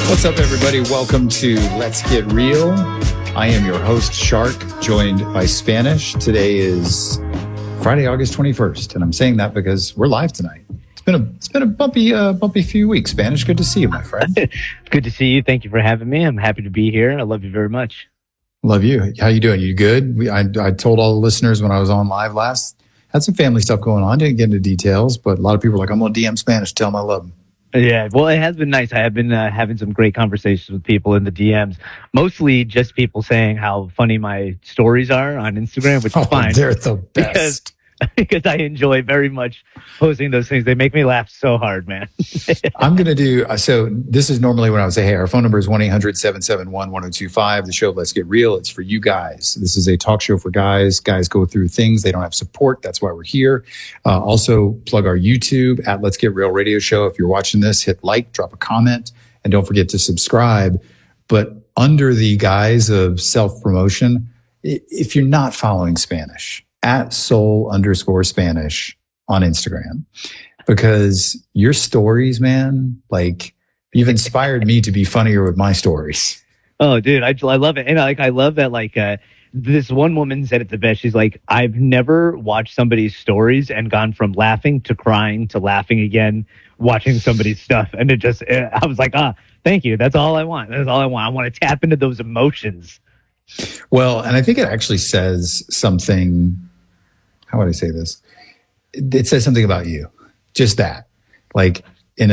What's up, everybody? Welcome to Let's Get Real. I am your host, Shark, joined by Spanish. Today is Friday, August 21st, and I'm saying that because we're live tonight. It's been a bumpy few weeks. Spanish, good to see you, my friend. Good to see you. Thank you for having me. I'm happy to be here. I love you very much. Love you. How you doing? You good? I told all the listeners when I was on live last, had some family stuff going on. Didn't get into details, but a lot of people are like, I'm going to DM Spanish, tell them I love them. Yeah, well, it has been nice. I have been having some great conversations with people in the DMs, mostly just people saying how funny my stories are on Instagram, which is fine. They're the best. Because I enjoy very much posting those things. They make me laugh so hard, man. I'm going to do, so this is normally when I would say, hey, our phone number is 1-800-771-1025. The show, Let's Get Real. It's for you guys. This is a talk show for guys. Guys go through things. They don't have support. That's why we're here. Also plug our YouTube at Let's Get Real Radio Show. If you're watching this, hit like, drop a comment, and don't forget to subscribe. But under the guise of self-promotion, if you're not following Spanish, at soul_Spanish on Instagram, because your stories, man, like you've inspired me to be funnier with my stories. Oh, dude, I love it. And I love that, this one woman said it the best. She's like, I've never watched somebody's stories and gone from laughing to crying to laughing again, watching somebody's stuff. And I was like, thank you. That's all I want. That's all I want. I want to tap into those emotions. Well, and I think it actually says something. How would I say this? It says something about you. Just that. Like and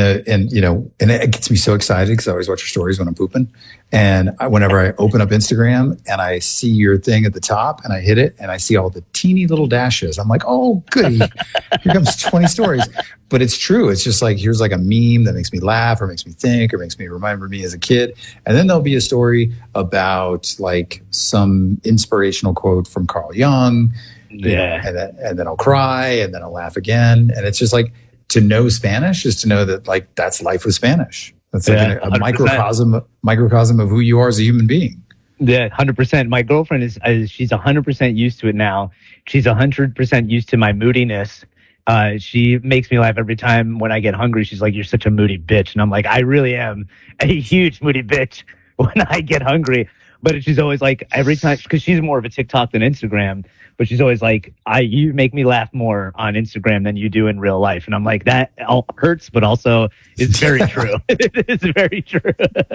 it gets me so excited because I always watch your stories when I'm pooping. And whenever I open up Instagram and I see your thing at the top and I hit it and I see all the teeny little dashes, I'm like, oh, goody. Here comes 20 stories. But it's true. It's just like, here's like a meme that makes me laugh or makes me think or makes me remember me as a kid. And then there'll be a story about like some inspirational quote from Carl Jung. Yeah. And then I'll cry and then I'll laugh again. And it's just like, to know Spanish is to know that like that's life with Spanish. That's like a microcosm of who you are as a human being. Yeah, 100%. My girlfriend she's 100% used to it now. She's 100% used to my moodiness. She makes me laugh every time when I get hungry. She's like, you're such a moody bitch. And I'm like, I really am a huge moody bitch when I get hungry. But she's always like, every time, because she's more of a TikTok than Instagram, but she's always like, you make me laugh more on Instagram than you do in real life. And I'm like, that all hurts, but also it's very true. It's very true.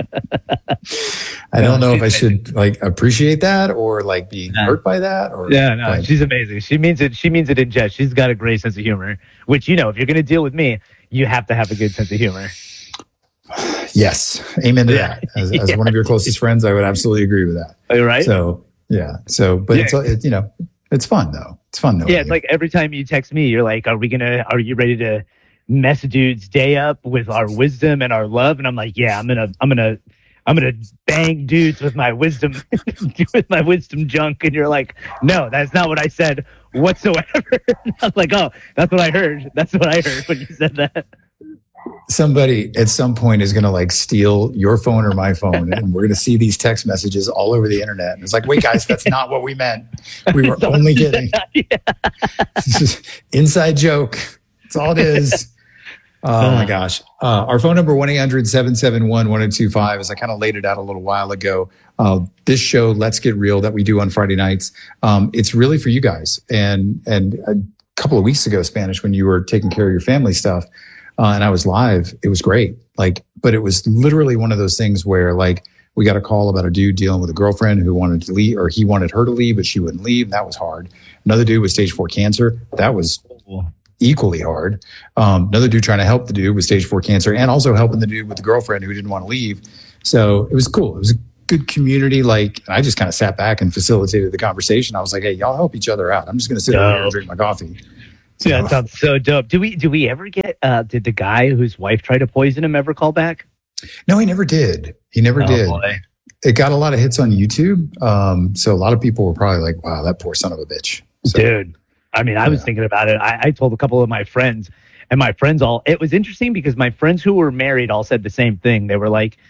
I don't know if I should like appreciate that or like be hurt by that. Or she's amazing. She means it in jest. She's got a great sense of humor, which, if you're going to deal with me, you have to have a good sense of humor. Yes. Amen to that. As one of your closest friends, I would absolutely agree with that. Are you right? So, yeah. So, but it's it's fun though. It's fun though. Yeah. It's like every time you text me, you're like, are you ready to mess dude's day up with our wisdom and our love? And I'm like, yeah, I'm going to bang dudes with my wisdom, with my wisdom junk. And you're like, no, that's not what I said whatsoever. I was like, oh, that's what I heard. That's what I heard when you said that. Somebody at some point is going to like steal your phone or my phone, and we're going to see these text messages all over the internet. And it's like, wait, guys, that's not what we meant. We were only kidding. This is inside joke. That's all it is. Oh my gosh. Our phone number, 1-800-771-1025, as I kind of laid it out a little while ago. This show, Let's Get Real, that we do on Friday nights, it's really for you guys. And a couple of weeks ago, Spanish, when you were taking care of your family stuff, and I was live, it was great. But it was literally one of those things where we got a call about a dude dealing with a girlfriend who wanted to leave, or he wanted her to leave, but she wouldn't leave. That was hard. Another dude with stage 4 cancer. That was equally hard. Another dude trying to help the dude with stage 4 cancer and also helping the dude with the girlfriend who didn't want to leave. So it was cool. It was a good community. I just kind of sat back and facilitated the conversation. I was like, hey, y'all help each other out. I'm just going to sit over here and drink my coffee. Yeah, that sounds so dope. Do we ever get, did the guy whose wife tried to poison him ever call back? No, he never did. He never did. Boy. It got a lot of hits on YouTube. So a lot of people were probably like, wow, that poor son of a bitch. So, dude, I mean, I was thinking about it. I told a couple of my friends, and my friends it was interesting because my friends who were married all said the same thing. They were like,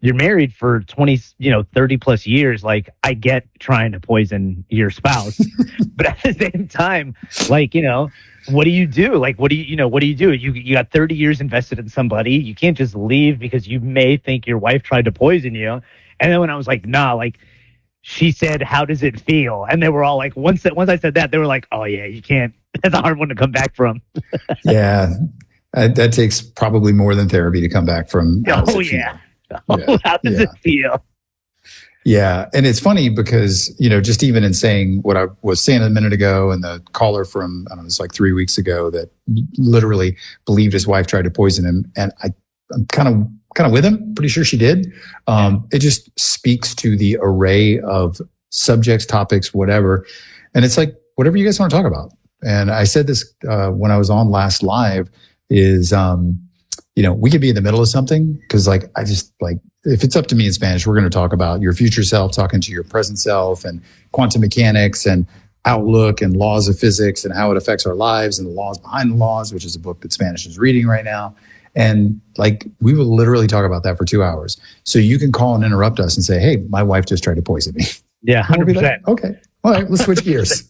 you're married for 20, 30 plus years. Like, I get trying to poison your spouse, but at the same time, like, what do you do? Like, what do you do? You got 30 years invested in somebody. You can't just leave because you may think your wife tried to poison you. And then when I was like, nah, like, she said, how does it feel? And they were all like, once I said that, they were like, oh yeah, you can't. That's a hard one to come back from. Yeah. That takes probably more than therapy to come back from. Oh yeah. How does it feel? Yeah. And it's funny because, just even in saying what I was saying a minute ago, and the caller from, I don't know, it's like 3 weeks ago that literally believed his wife tried to poison him. And I'm kind of with him. Pretty sure she did. It just speaks to the array of subjects, topics, whatever. And it's like, whatever you guys want to talk about. And I said this when I was on last live is, we could be in the middle of something because if it's up to me in Spanish, we're going to talk about your future self, talking to your present self, and quantum mechanics and outlook and laws of physics and how it affects our lives and the laws behind the laws, which is a book that Spanish is reading right now. And we will literally talk about that for 2 hours. So you can call and interrupt us and say, hey, my wife just tried to poison me. Yeah, 100%. Like, okay. All right, let's switch gears.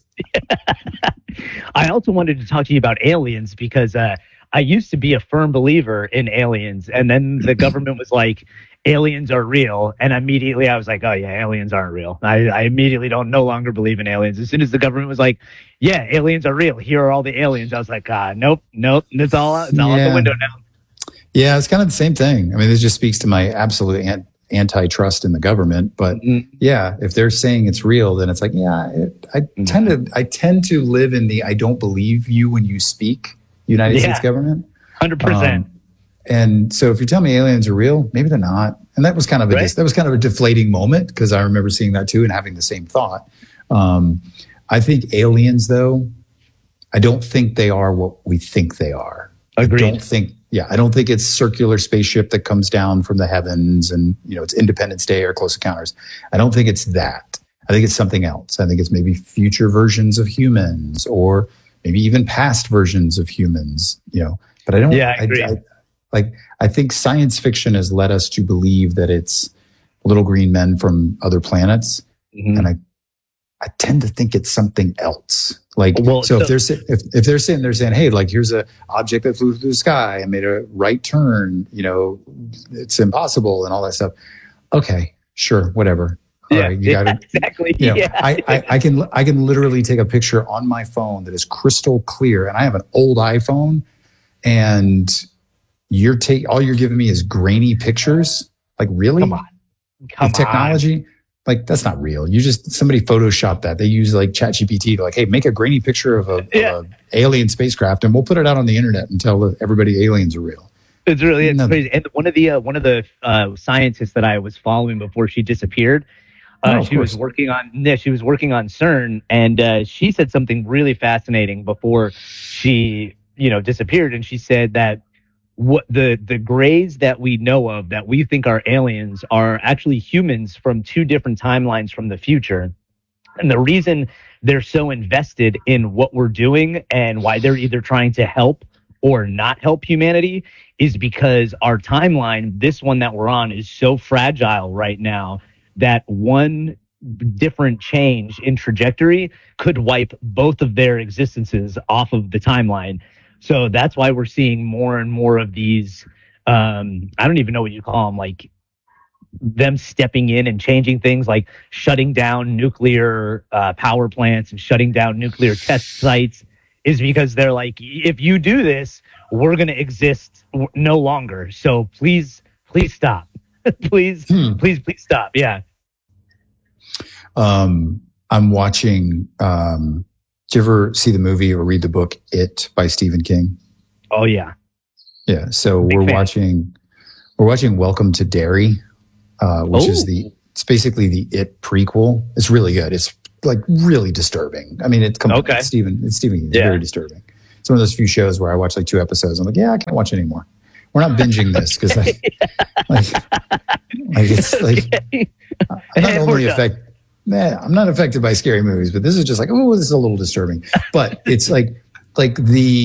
I also wanted to talk to you about aliens because I used to be a firm believer in aliens. And then the government was like, aliens are real. And immediately I was like, oh yeah, aliens aren't real. I immediately no longer believe in aliens. As soon as the government was like, yeah, aliens are real. Here are all the aliens. I was like, nope. It's all out the window now. Yeah, it's kind of the same thing. I mean, this just speaks to my absolute antitrust in the government. But yeah, if they're saying it's real, then it's like, yeah, I tend to live in the I don't believe you when you speak United States government. 100%. And so if you tell me aliens are real, maybe they're not. And that was kind of a deflating moment because I remember seeing that too and having the same thought. I think aliens, though, I don't think they are what we think they are. Agreed. I don't think it's circular spaceship that comes down from the heavens and, it's Independence Day or Close Encounters. I don't think it's that. I think it's something else. I think it's maybe future versions of humans or maybe even past versions of humans, but I don't, I agree. I think science fiction has led us to believe that it's little green men from other planets. Mm-hmm. And I tend to think it's something else. If they're sitting there saying, hey, here's a object that flew through the sky and made a right turn, it's impossible and all that stuff. Okay, sure, whatever. All right, you got it. Exactly. I can literally take a picture on my phone that is crystal clear, and I have an old iPhone, and all you're giving me is grainy pictures. Like, really? Come on. Technology. Like, that's not real. Somebody photoshopped that. They use ChatGPT to hey, make a grainy picture of a alien spacecraft and we'll put it out on the internet and tell everybody aliens are real. It's crazy. And one of the scientists that I was following before she disappeared, she was working on CERN, and she said something really fascinating before she, disappeared. And she said that what the grays that we know of that we think are aliens are actually humans from two different timelines from the future. And the reason they're so invested in what we're doing and why they're either trying to help or not help humanity is because our timeline, this one that we're on, is so fragile right now that one different change in trajectory could wipe both of their existences off of the timeline. So that's why we're seeing more and more of these, I don't even know what you call them, them stepping in and changing things, like shutting down nuclear power plants and shutting down nuclear test sites, is because they're like, if you do this, we're going to exist no longer. So please stop. please stop. Yeah. I'm watching, did you ever see the movie or read the book It by Stephen King? Oh yeah. Yeah. So we're watching Welcome to Derry, which is it's basically the It prequel. It's really good. It's really disturbing. I mean, it's Stephen King. It's very disturbing. It's one of those few shows where I watch 2 episodes. I'm like, yeah, I can't watch anymore. We're not binging this because I'm not affected by scary movies, but this is just this is a little disturbing. But it's the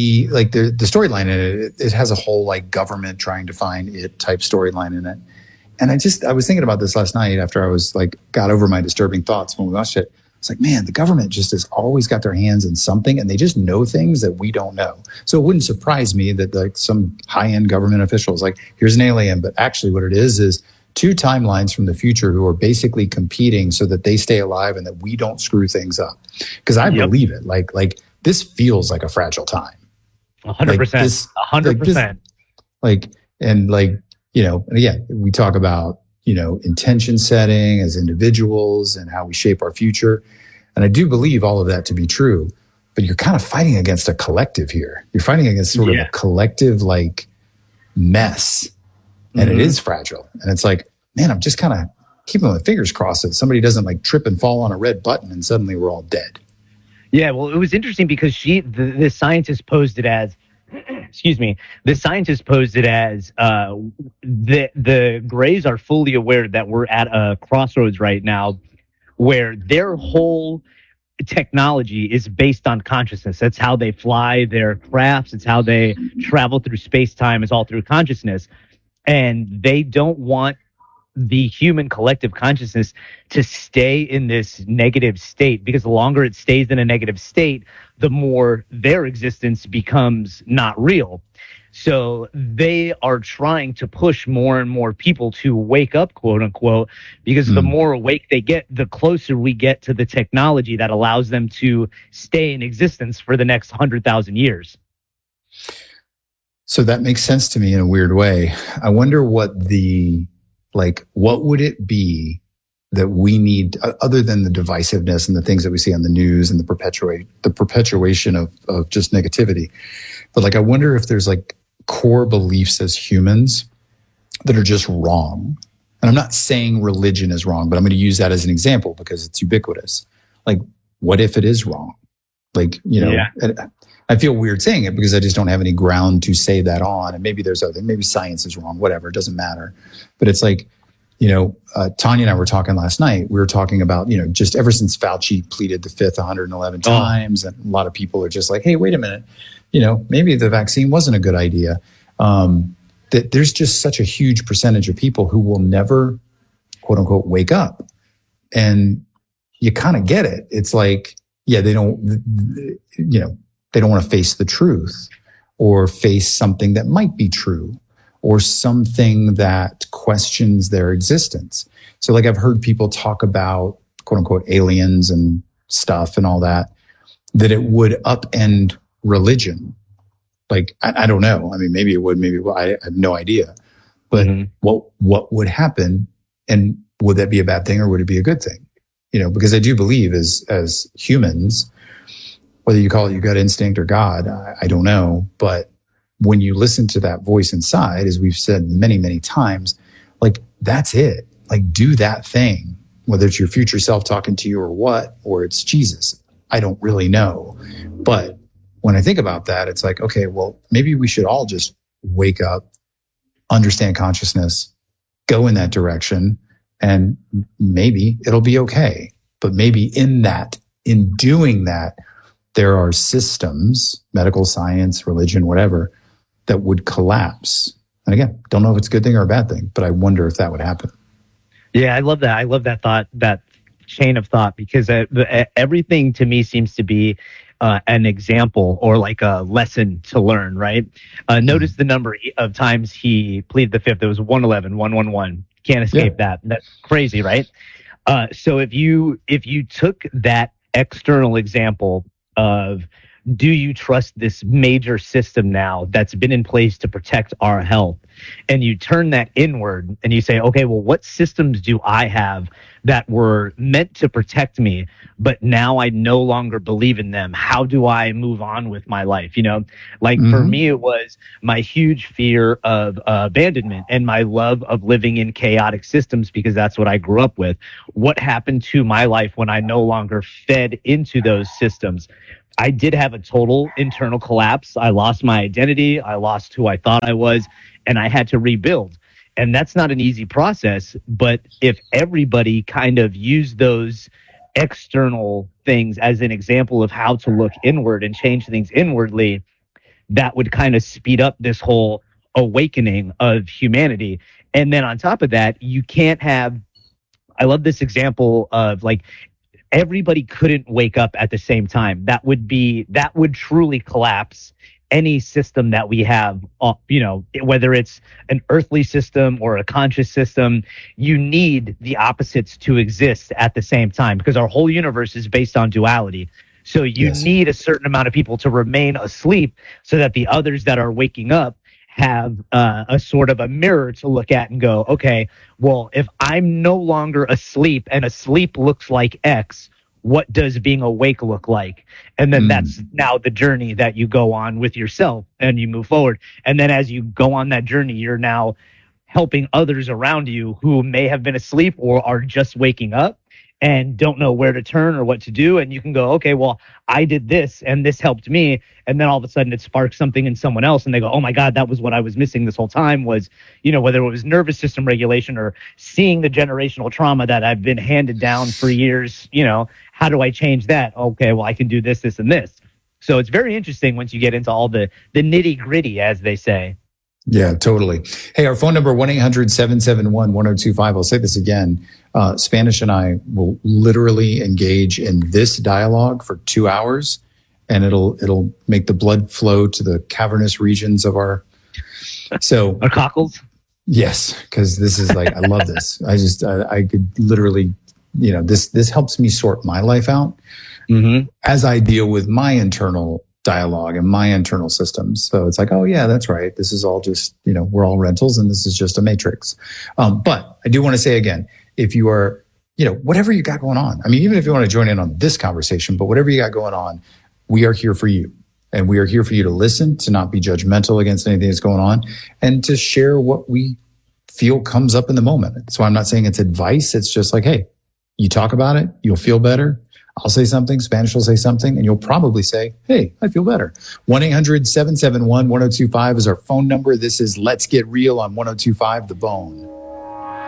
storyline in it. It has a whole government trying to find it type storyline in it, And I was thinking about this last night after I was like, got over my disturbing thoughts when we watched it. It's like, man, the government just has always got their hands in something and they just know things that we don't know. So it wouldn't surprise me that like some high-end government officials like, here's an alien, but actually what it is two timelines from the future who are basically competing so that they stay alive and that we don't screw things up. Because I believe it. Like this feels like a fragile time. 100%. 100%. And again, we talk about, intention setting as individuals and how we shape our future. And I do believe all of that to be true, but you're kind of fighting against a collective here. You're fighting against sort of a collective like mess, and it is fragile. And it's like, man, I'm just kind of keeping my fingers crossed that somebody doesn't like trip and fall on a red button and suddenly we're all dead. Yeah, well, it was interesting because the scientist posed it as, excuse me, the scientist posed it as the Greys are fully aware that we're at a crossroads right now where their whole technology is based on consciousness. That's how they fly their crafts. It's how they travel through space-time. It's all through consciousness. And they don't want the human collective consciousness to stay in this negative state, because the longer it stays in a negative state, the more their existence becomes not real. So they are trying to push more and more people to wake up, quote unquote, because the more awake they get, the closer we get to the technology that allows them to stay in existence for the next 100,000 years. So that makes sense to me in a weird way. I wonder what would it be that we need other than the divisiveness and the things that we see on the news and the perpetuation of just negativity. But like, I wonder if there's like core beliefs as humans that are just wrong. And I'm not saying religion is wrong, but I'm going to use that as an example because it's ubiquitous. Like, what if it is wrong? Like, I feel weird saying it because I just don't have any ground to say that on. And maybe there's maybe science is wrong, whatever, it doesn't matter. But it's like, Tanya and I were talking last night. We were talking about, just ever since Fauci pleaded the fifth 111 times, and a lot of people are just like, hey, wait a minute, maybe the vaccine wasn't a good idea. That there's just such a huge percentage of people who will never, quote unquote, wake up. And you kind of get it. It's like, they don't want to face the truth or face something that might be true, or something that questions their existence. So like I've heard people talk about quote unquote aliens and stuff and all that it would upend religion. Like, I don't know. I mean, maybe it would, I have no idea. But what would happen, and would that be a bad thing or would it be a good thing? Because I do believe as humans, whether you call it your gut instinct or God, I don't know. But when you listen to that voice inside, as we've said many, many times, like, that's it. Like, do that thing, whether it's your future self talking to you or it's Jesus. I don't really know. But when I think about that, it's like, okay, well, maybe we should all just wake up, understand consciousness, go in that direction, and maybe it'll be okay. But maybe in doing that, there are systems, medical science, religion, whatever, that would collapse. And again, don't know if it's a good thing or a bad thing, but I wonder if that would happen. Yeah, I love that. I love that thought, that chain of thought, because everything to me seems to be an example or like a lesson to learn, right? Notice the number of times he pleaded the fifth. It was 111, 111. Can't escape that. That's crazy, right? So if you took that external example of, do you trust this major system now that's been in place to protect our health? And you turn that inward and you say, okay, well, what systems do I have that were meant to protect me, but now I no longer believe in them? How do I move on with my life? For me, it was my huge fear of abandonment and my love of living in chaotic systems, because that's what I grew up with. What happened to my life when I no longer fed into those systems? I did have a total internal collapse. I lost my identity. I lost who I thought I was, and I had to rebuild. And that's not an easy process. But if everybody kind of used those external things as an example of how to look inward and change things inwardly, that would kind of speed up this whole awakening of humanity. And then on top of that, you can't have, I love this example of like, everybody couldn't wake up at the same time. That would truly collapse any system that we have, whether it's an earthly system or a conscious system. You need the opposites to exist at the same time because our whole universe is based on duality. So you need a certain amount of people to remain asleep so that the others that are waking up have a sort of a mirror to look at and go, okay, well, if I'm no longer asleep and asleep looks like X, what does being awake look like? And then that's now the journey that you go on with yourself and you move forward. And then as you go on that journey, you're now helping others around you who may have been asleep or are just waking up and don't know where to turn or what to do. And you can go, okay, well, I did this and this helped me. And then all of a sudden it sparks something in someone else and they go, oh my God, that was what I was missing this whole time was, whether it was nervous system regulation or seeing the generational trauma that I've been handed down for years. How do I change that? Okay, well, I can do this, this, and this. So it's very interesting once you get into all the nitty gritty, as they say. Yeah, totally. Hey, our phone number, 1-800-771-1025. I'll say this again. Spanish and I will literally engage in this dialogue for 2 hours, and it'll make the blood flow to the cavernous regions of our cockles. Yes, because this is like, I love this. I could literally, this helps me sort my life out as I deal with my internal dialogue and my internal systems. So it's like, oh yeah, that's right. This is all just, we're all rentals and this is just a matrix. But I do want to say again, if you are, whatever you got going on, I mean, even if you want to join in on this conversation, but whatever you got going on, we are here for you. And we are here for you to listen, to not be judgmental against anything that's going on, and to share what we feel comes up in the moment. So I'm not saying it's advice. It's just like, hey, you talk about it, you'll feel better. I'll say something, Spanish will say something, and you'll probably say, hey, I feel better. 1-800-771-1025 is our phone number. This is Let's Get Real on 1025 The Bone.